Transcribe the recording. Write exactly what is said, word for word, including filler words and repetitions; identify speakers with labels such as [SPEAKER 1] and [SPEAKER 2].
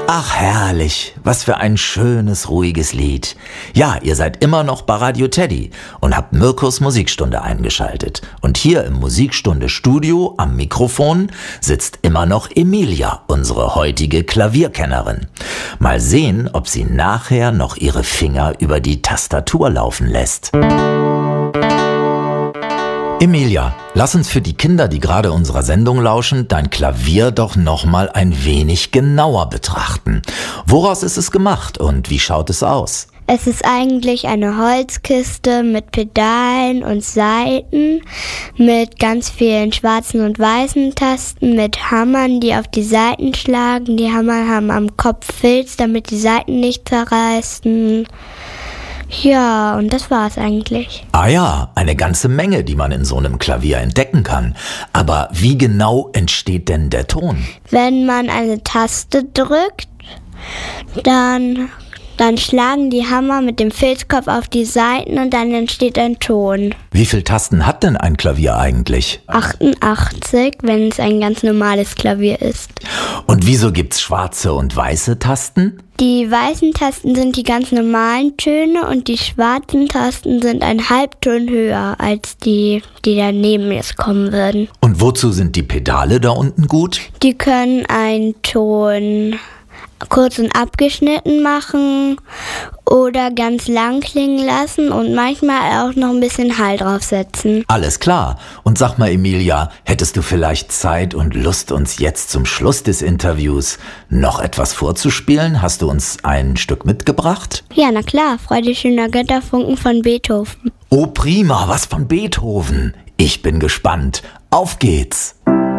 [SPEAKER 1] Ach herrlich, was für ein schönes, ruhiges Lied. Ja, ihr seid immer noch bei Radio Teddy und habt Mirkus Musikstunde eingeschaltet. Und hier im Musikstunde-Studio am Mikrofon sitzt immer noch Emilia, unsere heutige Klavierkennerin. Mal sehen, ob sie nachher noch ihre Finger über die Tastatur laufen lässt. Emilia, lass uns für die Kinder, die gerade unserer Sendung lauschen, dein Klavier doch noch mal ein wenig genauer betrachten. Woraus ist es gemacht und wie schaut es aus?
[SPEAKER 2] Es ist eigentlich eine Holzkiste mit Pedalen und Saiten, mit ganz vielen schwarzen und weißen Tasten, mit Hammern, die auf die Saiten schlagen. Die Hammer haben am Kopf Filz, damit die Saiten nicht zerreißen. Ja, und das war's eigentlich.
[SPEAKER 1] Ah ja, eine ganze Menge, die man in so einem Klavier entdecken kann. Aber wie genau entsteht denn der Ton?
[SPEAKER 2] Wenn man eine Taste drückt, dann, dann schlagen die Hammer mit dem Filzkopf auf die Saiten und dann entsteht ein Ton.
[SPEAKER 1] Wie viele Tasten hat denn ein Klavier eigentlich?
[SPEAKER 2] achtundachtzig, wenn es ein ganz normales Klavier ist.
[SPEAKER 1] Und wieso gibt's schwarze und weiße Tasten?
[SPEAKER 2] Die weißen Tasten sind die ganz normalen Töne und die schwarzen Tasten sind ein Halbton höher als die, die daneben jetzt kommen würden.
[SPEAKER 1] Und wozu sind die Pedale da unten gut?
[SPEAKER 2] Die können einen Ton kurz und abgeschnitten machen oder ganz lang klingen lassen und manchmal auch noch ein bisschen Hall draufsetzen.
[SPEAKER 1] Alles klar. Und sag mal, Emilia, hättest du vielleicht Zeit und Lust, uns jetzt zum Schluss des Interviews noch etwas vorzuspielen? Hast du uns ein Stück mitgebracht?
[SPEAKER 2] Ja, na klar. Freude schöner Götterfunken von Beethoven.
[SPEAKER 1] Oh prima, was von Beethoven. Ich bin gespannt. Auf geht's.